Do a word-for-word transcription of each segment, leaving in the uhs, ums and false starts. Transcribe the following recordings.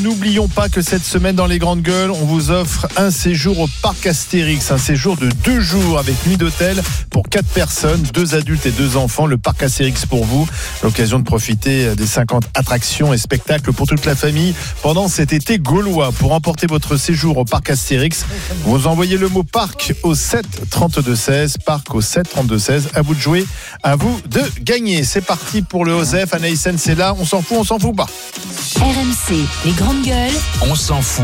N'oublions pas que cette semaine dans les Grandes Gueules, on vous offre un séjour au parc Astérix, un séjour de deux jours avec nuit d'hôtel pour quatre personnes, deux adultes et deux enfants. Le parc Astérix pour vous, l'occasion de profiter des cinquante attractions et spectacles pour toute la famille pendant cet été gaulois. Pour remporter votre séjour au parc Astérix, vous envoyez le mot parc au sept trente-deux seize, parc au sept trente-deux seize. À vous de jouer, à vous de gagner. C'est parti pour le Osef. Anaïs, c'est là, on s'en fout, on s'en fout pas. R M C, les Grandes Gueules. On s'en fout.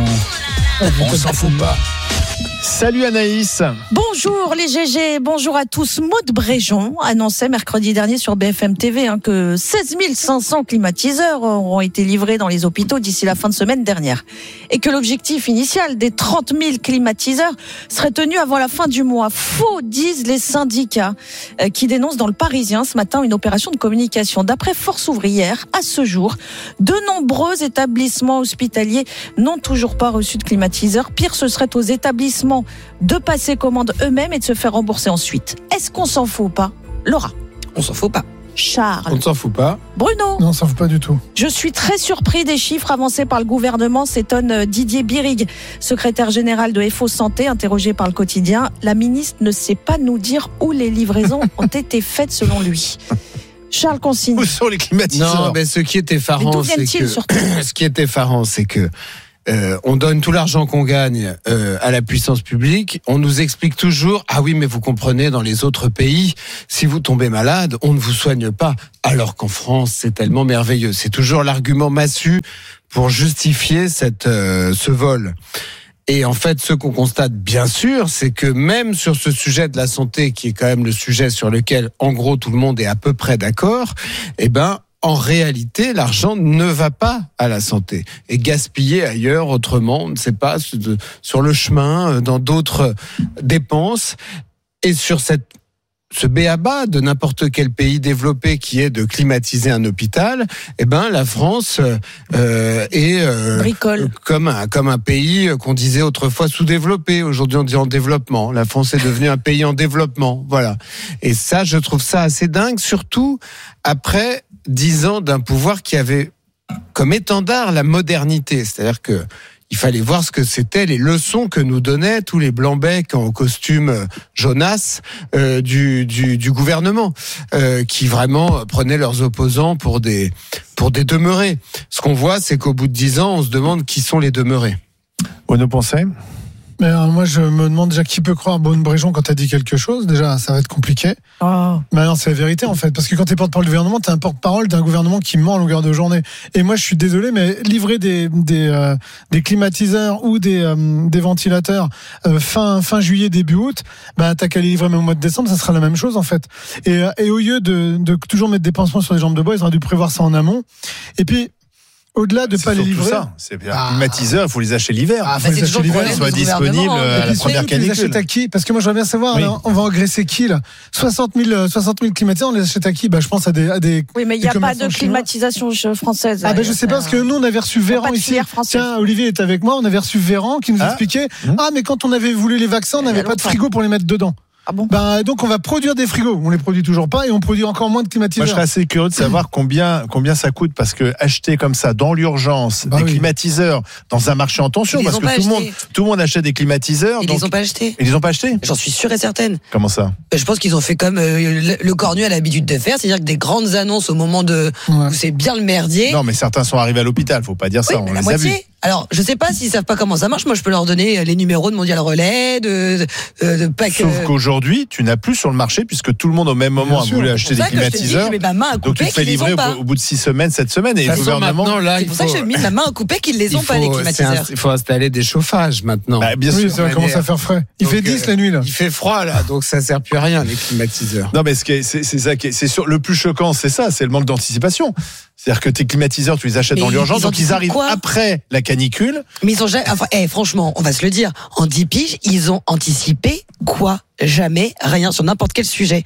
On s'en fout pas. Salut Anaïs. Bonjour les G G, bonjour à tous. Maud Bréjon annonçait mercredi dernier sur B F M T V hein, que seize mille cinq cents climatiseurs auront été livrés dans les hôpitaux d'ici la fin de semaine dernière. Et que l'objectif initial des trente mille climatiseurs serait tenu avant la fin du mois. Faux, disent les syndicats euh, qui dénoncent dans le Parisien ce matin une opération de communication. D'après Force ouvrière, à ce jour, de nombreux établissements hospitaliers n'ont toujours pas reçu de climatiseurs. Pire, ce serait aux établissements de passer commande eux-mêmes et de se faire rembourser ensuite. Est-ce qu'on s'en fout ou pas ? Laura ? On s'en fout pas. Charles ? On ne s'en fout pas. Bruno ? Non, on s'en fout pas du tout. Je suis très surpris des chiffres avancés par le gouvernement, s'étonne Didier Birig, secrétaire général de F O Santé, interrogé par le quotidien. La ministre ne sait pas nous dire où les livraisons ont été faites selon lui. Charles Consigne. Où sont les climatiseurs ? Non, mais ce qui est effarant, Mais d'où c'est viennent-ils, que surtout ? ce qui est effarant, c'est que Euh, on donne tout l'argent qu'on gagne euh, à la puissance publique. On nous explique toujours « Ah oui, mais vous comprenez, dans les autres pays, si vous tombez malade, on ne vous soigne pas. » Alors qu'en France, c'est tellement merveilleux. C'est toujours l'argument massu pour justifier cette, euh, ce vol. Et en fait, ce qu'on constate, bien sûr, c'est que même sur ce sujet de la santé, qui est quand même le sujet sur lequel, en gros, tout le monde est à peu près d'accord, eh ben, en réalité, l'argent ne va pas à la santé. Et gaspillé ailleurs, autrement, on ne sait pas, sur le chemin, dans d'autres dépenses. Et sur cette, ce b.a.-ba de n'importe quel pays développé qui est de climatiser un hôpital, eh ben, la France euh, est euh, Bricole. comme un, comme un pays qu'on disait autrefois sous-développé. Aujourd'hui, on dit en développement. La France est devenue un pays en développement. Voilà. Et ça, je trouve ça assez dingue, surtout après dix ans d'un pouvoir qui avait comme étendard la modernité. C'est-à-dire que il fallait voir ce que c'était les leçons que nous donnaient tous les blancs-becs en costume Jonas euh, du, du, du gouvernement, euh, qui vraiment prenaient leurs opposants pour des, pour des demeurés. Ce qu'on voit, c'est qu'au bout de dix ans, on se demande qui sont les demeurés. Bruno Poncet ? Mais alors, moi, je me demande déjà qui peut croire Maud Bréjon quand elle dit quelque chose. Déjà, ça va être compliqué. Oh. Mais non, c'est la vérité, en fait. Parce que quand t'es porte-parole du gouvernement, t'es un porte-parole d'un gouvernement qui ment à longueur de journée. Et moi, je suis désolé, mais livrer des, des, euh, des climatiseurs ou des, euh, des ventilateurs euh, fin, fin juillet, début août, bah, t'as qu'à les livrer même au mois de décembre, ça sera la même chose, en fait. Et, et au lieu de, de toujours mettre des pansements sur les jambes de bois, ils auraient dû prévoir ça en amont. Et puis, au-delà de c'est pas les livrer. ça. C'est bien. Ah. Climatiseurs, il faut les acheter l'hiver. Ah, Bah, faut les acheter l'hiver. Ils soient disponibles à la Et première surtout, tu les achètes canicule. à qui ? Parce que moi, j'aimerais bien savoir, Oui. là, on va engraisser qui, là ? soixante mille climatiseurs, on les achète à qui ? Bah, je pense à des, à des. Oui, mais il n'y a pas de climatisation climatisation française. Ah, ben, je sais pas, parce que nous, on avait reçu Véran ici. Tiens, Olivier est avec moi, on avait reçu Véran qui nous Ah. expliquait, Mmh. ah, mais quand on avait voulu les vaccins, on Il y a n'avait pas de longtemps. frigo pour les mettre dedans. Ah bon ? Ben, donc, on va produire des frigos. On les produit toujours pas et on produit encore moins de Moi, climatiseurs. je serais assez curieux de savoir combien, combien ça coûte, parce que acheter comme ça, dans l'urgence, Bah des oui. climatiseurs dans un marché en tension, Ils les parce ont que pas tout le, monde, achetés. tout le monde achète des climatiseurs. Ils donc... les ont pas achetés. Ils les ont pas achetés ? J'en suis sûre et certaine. Comment ça ? Je pense qu'ils ont fait comme euh, le, le Cornu a l'habitude de faire, c'est-à-dire que des grandes annonces au moment de Ouais. où c'est bien le merdier. Non, mais certains sont arrivés à l'hôpital, faut pas dire ça, Oui, on la les a vus. moitié. Alors, je sais pas s'ils savent pas comment ça marche. Moi, je peux leur donner les numéros de Mondial Relais, de, de, de pack. Sauf qu'aujourd'hui, tu n'as plus sur le marché, puisque tout le monde au même moment Bien a sûr. voulu C'est acheter pour des ça que je te dis, climatiseurs. je mets ma main à Donc couper il te fait qu'ils les livrer ont pas. au, au bout de six semaines, sept semaines, et De le toute façon, gouvernement. maintenant, là, C'est il pour ça que faut, j'ai mis ma main à couper qu'ils les il ont pas, les faut, c'est un- climatiseurs. il faut installer des chauffages maintenant. Bah, bien Oui, sûr. ça va commencer à faire frais. Il Donc, fait dix euh, la nuit, là. Il fait froid, là, donc ça sert plus à rien, les climatiseurs. Non, mais ce qui est- c'est c'est ça qui est, c'est sur le plus choquant, c'est ça, c'est le manque d'anticipation. C'est-à-dire que tes climatiseurs, tu les achètes Mais dans ils- l'urgence, ils donc ils anticipent arrivent quoi après la canicule. Mais ils ont jamais. Enfin, eh, franchement, on va se le dire. En dix piges, ils ont anticipé quoi ? Jamais, rien sur n'importe quel sujet.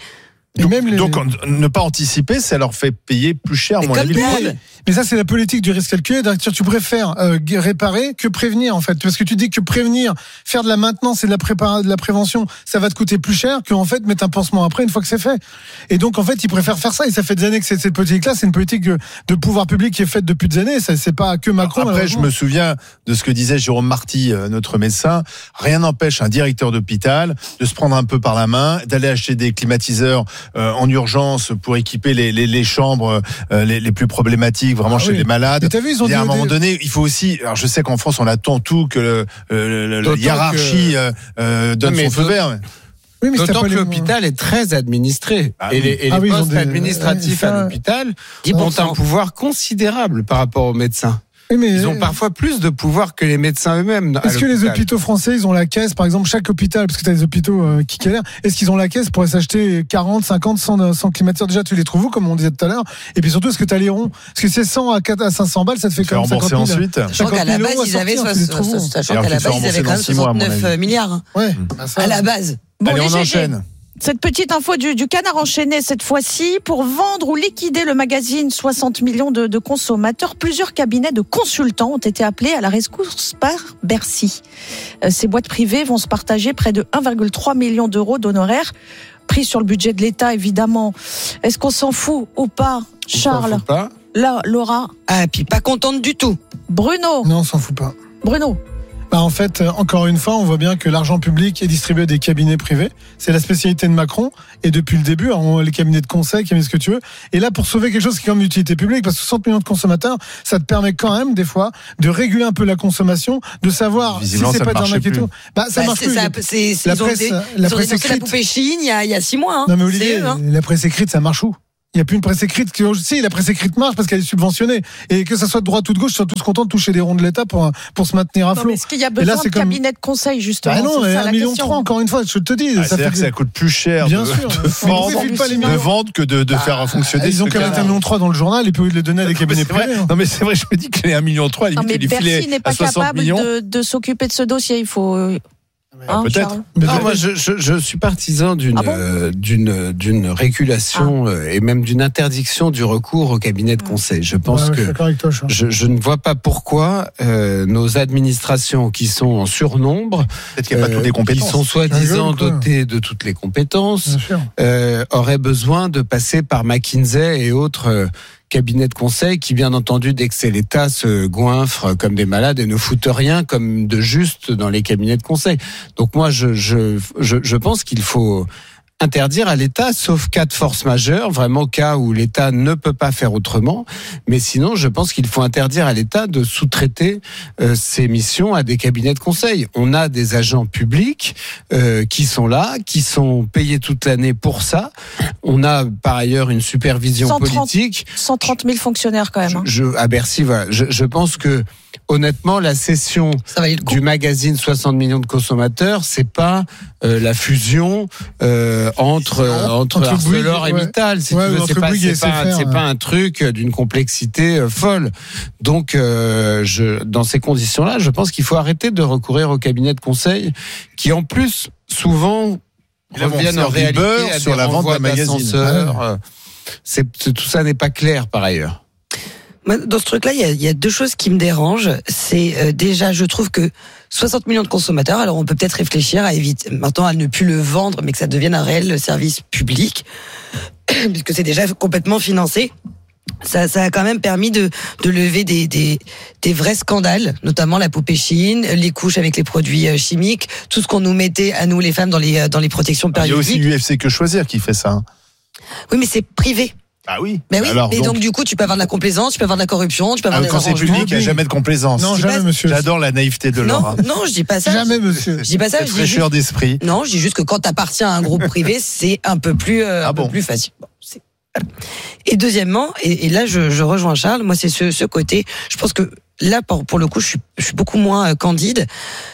Et Donc, même les... donc, ne pas anticiper, ça leur fait payer plus cher, à Mais mon comme avis. d'hab. Mais ça, c'est la politique du risque calculé. C'est-à-dire, tu préfères euh, réparer que prévenir, en fait. Parce que tu dis que prévenir, faire de la maintenance et de la, prépa- de la prévention, ça va te coûter plus cher qu'en fait mettre un pansement après une fois que c'est fait. Et donc, en fait, ils préfèrent faire ça. Et ça fait des années que c'est cette politique-là. C'est une politique de, de pouvoir public qui est faite depuis des années. Ça, c'est pas que Macron. Après, je me souviens de ce que disait Jérôme Marty, euh, notre médecin. Rien n'empêche un directeur d'hôpital de se prendre un peu par la main, d'aller acheter des climatiseurs euh, en urgence pour équiper les, les, les chambres euh, les, les plus problématiques, vraiment Ah chez oui. les malades. Mais t'as vu, ils ont Et à un dit- moment donné, il faut aussi. Alors, je sais qu'en France, on attend tout que le, le, le- D'autant la hiérarchie que- euh, euh, donne Non, mais son feu d'autant- vert. Oui, mais si t'as D'autant pas que les- l'hôpital est très administré. Ah et oui. les, et Ah les oui, ils ont postes des- administratifs ça- à l'hôpital dix ont pour cent. un pouvoir considérable par rapport aux médecins. Oui, mais- Ils ont parfois plus de pouvoir que les médecins eux-mêmes. à Est-ce que les l'hôpital. hôpitaux français, ils ont la caisse, par exemple, chaque hôpital, parce que tu as des hôpitaux euh, qui galèrent, est-ce qu'ils ont la caisse pour s'acheter quarante, cinquante, cent, cent climatiseurs? Déjà, tu les trouves où, comme on disait tout à l'heure? Et puis surtout, est-ce que tu as les ronds? Parce que c'est cent à quatre à cinq cents balles, ça te fait Tu fais quand même rembourser cinquante mille. ensuite. Sachant qu'à la cinquante mille base, euros à ils avaient, sortir, tu les trouves où? soix- sachant Et alors, qu'à la tu fais base, ils avaient rembourser quand même dans six mois, à mon soixante-neuf avis. milliards. hein, Ouais. Bah, ça- À la base. Bon, Allez, les on G G. enchaîne. Cette petite info du, du canard enchaîné cette fois-ci, pour vendre ou liquider le magazine soixante millions de, de consommateurs, plusieurs cabinets de consultants ont été appelés à la rescousse par Bercy. Euh, ces boîtes privées vont se partager près de un virgule trois million d'euros d'honoraires pris sur le budget de l'État, évidemment. Est-ce qu'on s'en fout ou pas, On s'en Charles? fout pas. Là, Laura, Ah, puis pas contente du tout. Bruno, Non, on s'en fout pas. Bruno. Bah en fait, euh, encore une fois, on voit bien que l'argent public est distribué à des cabinets privés. C'est la spécialité de Macron. Et depuis le début, alors, on- les cabinets de conseil, cabinets ce que tu veux. Et là, pour sauver quelque chose qui est quand même d'utilité publique, parce que soixante millions de consommateurs, ça te permet quand même, des fois, de réguler un peu la consommation, de savoir Visiblement, si c'est ça pas ne marchait d'arnaque et plus. tout. Bah, ça Bah, marche c'est plus. ça, c'est- c'est- La ils ont presse- dé- la ils ont presse dénoncé la écrite. poupée Chine il y a, il y a six mois. Hein. Non, mais C'est Olivier, eux, hein. la presse écrite, ça marche où? Il n'y a plus une presse écrite qui, si, la presse écrite marche parce qu'elle est subventionnée. Et que ça soit de droite ou de gauche, ils sont tous contents de toucher des ronds de l'État pour, pour se maintenir à Non, flot. mais est-ce qu'il y a Et là, besoin c'est de comme- cabinet de conseil, justement? Bah non, C'est mais ça un la million question. trois, encore une fois, je te dis. Ah, ça C'est-à-dire fait que ça coûte plus cher Bien de, sûr. de Mais vendre, pourquoi ils filent pas les de millions vendre que de, de faire fonctionner Ils ont ce qu'à mettre un canard. million trois dans le journal et puis de le donner à des Non, mais cabinets c'est vrai. privés. hein. Non mais c'est vrai, je me dis que les un million trois, Non, limite, mais il est Bercy filé n'est à pas soixante capable millions. de, de s'occuper de ce dossier. Il faut. euh, hein, peut-être. Charles Mais Non, de- moi, je, je, je suis partisan d'une Ah bon euh, d'une d'une régulation euh, et même d'une interdiction du recours au cabinet de conseil. Je pense Ouais, ouais, je suis que d'accord avec toi, Charles. je, je ne vois pas pourquoi euh, nos administrations qui sont en surnombre, Peut-être qu'il n'y a pas euh, toutes les qui compétences. sont soi-disant rigole, quoi. dotées de toutes les compétences, Bien sûr. euh, auraient besoin de passer par McKinsey et autres euh, cabinets de conseil qui, bien entendu, dès que c'est l'État, se goinfrent comme des malades et ne foutent rien comme de juste dans les cabinets de conseil. Donc moi, je, je, je, je pense qu'il faut interdire à l'État, sauf cas de force majeure, vraiment cas où l'État ne peut pas faire autrement. Mais sinon, je pense qu'il faut interdire à l'État de sous-traiter euh, ses missions à des cabinets de conseil. On a des agents publics euh, qui sont là, qui sont payés toute l'année pour ça. On a par ailleurs une supervision cent trente politique. cent trente mille fonctionnaires, quand même. hein. Je, à Bercy, voilà. Je, je pense que honnêtement, la cession Ça valait le coup. du magazine soixante millions de consommateurs, c'est pas euh, la fusion euh, entre euh, entre, Entre Arcelor Bouygues, et ouais. Mittal, si Ouais, tu veux. ou C'est entre pas, Bouygues et c'est pas, S F R, c'est ouais. pas un truc d'une complexité euh, folle. Donc, euh, je, dans ces conditions-là, je pense qu'il faut arrêter de recourir aux cabinets de conseil qui, en plus, souvent Là, on reviennent en sert du réalité beurre à sur des la vente renvois d'un magazine. d'ascenseurs. Euh, C'est, c'est- tout ça n'est pas clair par ailleurs. Moi, dans ce truc-là, il y a, il y a deux choses qui me dérangent. C'est euh, déjà, je trouve que soixante millions de consommateurs, alors on peut peut-être réfléchir à éviter maintenant à ne plus le vendre, mais que ça devienne un réel service public, puisque c'est déjà complètement financé. Ça, ça a quand même permis de, de lever des, des, des vrais scandales, notamment la poupée Chine, les couches avec les produits euh, chimiques, tout ce qu'on nous mettait à nous les femmes dans les euh, dans les protections Il y a aussi périodiques. l'U F C Que Choisir qui fait ça. hein. Oui, mais c'est privé. Ah oui. Mais oui, Alors, mais donc, du coup, tu peux avoir de la complaisance, tu peux avoir de la corruption, tu peux ah, avoir quand des c'est arrangements. public, il n'y a jamais de complaisance. Non, dis jamais, pas- monsieur. J'adore la naïveté de Laura. Non, non, je dis pas ça. Jamais, monsieur. Je dis pas ça, Cette je dis juste, fraîcheur d'esprit. non, je dis juste que quand t'appartiens à un groupe privé, c'est un peu plus, euh, Ah un bon peu plus facile. Bon, c'est- voilà. Et deuxièmement, et, et là, je, je rejoins Charles. Moi, c'est ce, ce côté. Je pense que là, pour, pour le coup, je suis, je suis beaucoup moins euh, candide.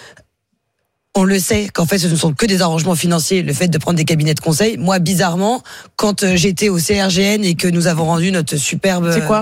On le sait qu'en fait, ce ne sont que des arrangements financiers. Le fait de prendre des cabinets de conseil. Moi, bizarrement, quand euh, j'étais au C R G N et que nous avons rendu notre superbe C'est quoi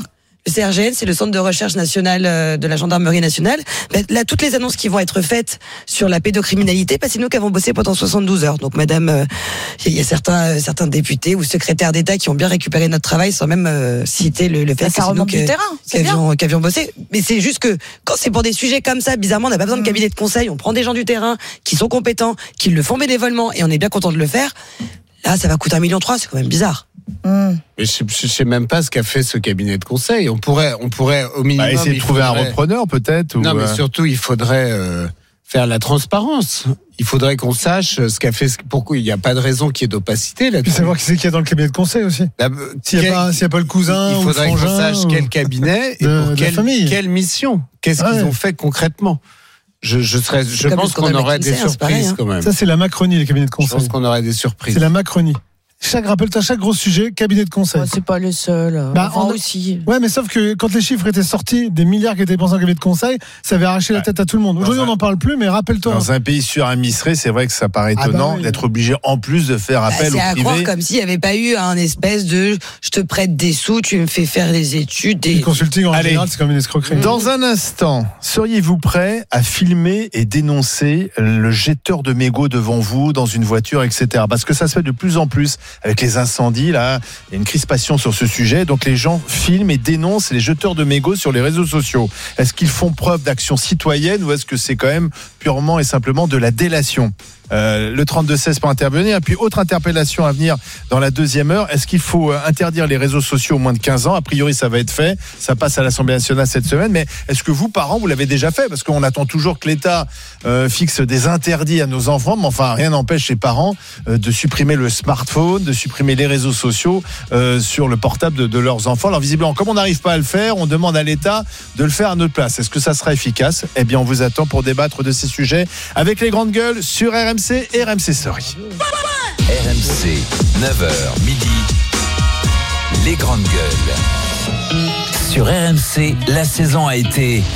Le C R G N, c'est le Centre de recherche national de la gendarmerie nationale. Là, toutes les annonces qui vont être faites sur la pédocriminalité, bah, c'est nous qui avons bossé pendant soixante-douze heures. Donc, madame, euh, il y a certains, certains députés ou secrétaires d'État qui ont bien récupéré notre travail sans même euh, citer le, le fait bah, que ça c'est remonte nous du que, terrain, c'est qu'avions, qu'avions bossé. Mais c'est juste que quand c'est pour des sujets comme ça, bizarrement, on n'a pas besoin de cabinet de conseil. On prend des gens du terrain qui sont compétents, qui le font bénévolement et on est bien content de le faire. Là, ça va coûter un million trois, c'est quand même bizarre. Mmh. Mais je, je sais même pas ce qu'a fait ce cabinet de conseil. On pourrait, on pourrait au minimum Bah, essayer de trouver faudrait... un repreneur peut-être. Non, ou mais euh... surtout, il faudrait euh, faire la transparence. Il faudrait qu'on sache ce qu'a fait. Pourquoi il n'y a pas de raison qu'il y ait d'opacité là-dessus. Puis savoir qui c'est qu'il y a dans le cabinet de conseil aussi. Là, S'il n'y a, quel... a pas le cousin il ou le faudrait qu'on frangin, sache ou... quel cabinet et de, pour de quelle, la famille. quelle mission. Qu'est-ce Ouais. qu'ils ont fait concrètement. Je, je serais, je Comme pense le scandale qu'on aurait McKinsey, des hein, c'est pareil, surprises hein. quand même. Ça, c'est la Macronie, les cabinets de Je conseil. pense qu'on aurait des surprises. C'est la Macronie. Chaque, rappelle-toi, chaque gros sujet, cabinet de conseil. Ouais, c'est pas le seul. Bah, enfin, on a- aussi. Ouais, mais sauf que quand les chiffres étaient sortis, des milliards qui étaient dépensés en cabinet de conseil, ça avait arraché la tête à tout le monde. Aujourd'hui, Dans un- on n'en parle plus, mais rappelle-toi. Dans un pays suradministré, c'est vrai que ça paraît Ah bah étonnant oui. d'être obligé en plus de faire Bah, appel c'est au à croire privé. comme s'il n'y avait pas eu un espèce de je te prête des sous, tu me fais faire des études. Des... Le consulting en Allez. général, c'est comme une escroquerie. Dans un instant, seriez-vous prêt à filmer et dénoncer le jeteur de mégots devant vous dans une voiture, et cetera. Parce que ça se fait de plus en plus avec les incendies. Là, il y a une crispation sur ce sujet. Donc les gens filment et dénoncent les jeteurs de mégots sur les réseaux sociaux. Est-ce qu'ils font preuve d'action citoyenne ou est-ce que c'est quand même purement et simplement de la délation ? Euh, le trente-deux seize pour intervenir. Et puis, autre interpellation à venir dans la deuxième heure. Est-ce qu'il faut euh, interdire les réseaux sociaux aux moins de quinze ans ? A priori, ça va être fait. Ça passe à l'Assemblée nationale cette semaine. Mais est-ce que vous, parents, vous l'avez déjà fait ? Parce qu'on attend toujours que l'État euh, fixe des interdits à nos enfants. Mais enfin, rien n'empêche les parents euh, de supprimer le smartphone, de supprimer les réseaux sociaux euh, sur le portable de, de leurs enfants. Alors, visiblement, comme on n'arrive pas à le faire, on demande à l'État de le faire à notre place. Est-ce que ça sera efficace ? Eh bien, on vous attend pour débattre de ces sujets avec les grandes gueules sur R M C et R M C Story. R M C, neuf heures midi, les grandes gueules. Sur R M C, la saison a été